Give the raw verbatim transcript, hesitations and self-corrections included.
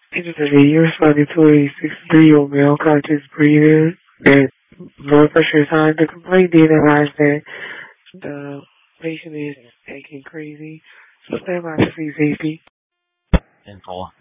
Initially, you responded to a sixty-three-year-old male conscious breathing and blood pressure is high. The complaint did advise that the patient is acting crazy. So stand by to see safety. ten four.